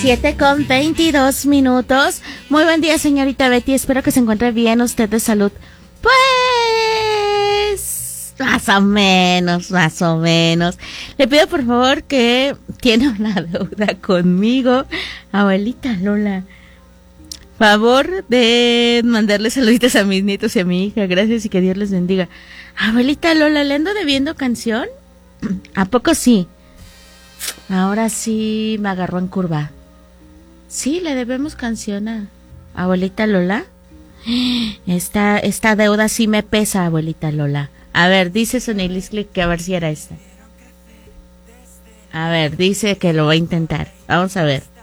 7:22. Muy buen día, señorita Betty. Espero que se encuentre bien usted de salud. Pues, más o menos. Le pido por favor que tiene una deuda conmigo, abuelita Lola. Favor de mandarle saluditos a mis nietos y a mi hija. Gracias y que Dios les bendiga. Abuelita Lola, ¿le ando debiendo canción? ¿A poco sí? Ahora sí me agarró en curva. Sí, le debemos canción a abuelita Lola. Esta deuda sí me pesa, abuelita Lola. A ver, dice Soniliscle que a ver si era esta. A ver, dice que lo va a intentar. Vamos a ver.